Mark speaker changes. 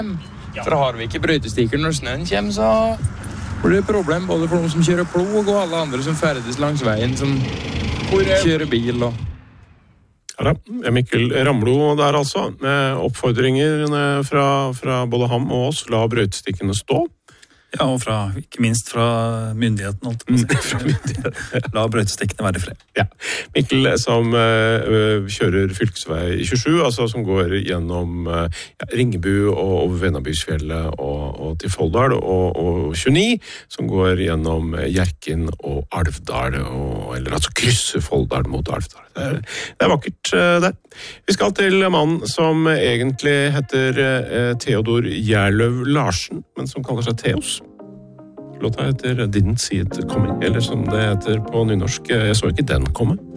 Speaker 1: For har vi ikke brøytestikker når snøen kommer, så blir det problem både for de som kjører plog og alle andre som ferdes langs veien, som kjører bil og...
Speaker 2: Ja, Mikkel Ramlo der altså, med oppfordringer fra både ham og oss, la brøytestikkene stå.
Speaker 3: Ja, og ikke minst fra myndigheten, holdt på å si.
Speaker 2: Fra myndigheten.
Speaker 3: La brøytestikkene være i fred.
Speaker 2: Ja, Mikkel som kjører fylkesvei 27, altså som går gjennom Ringebu og over Venabysfjellet og til Folldal, og 29, som går gjennom Hjerkinn og Alvdal, eller altså krysser Folldal mot Alvdal. Det vakkert der. Vi skal til mannen som egentlig heter Theodor Gjerløv Larsen, men som kaller seg Theos. Låta heter Didn't See It Coming, eller som det heter på nynorsk, jeg så ikke den komme.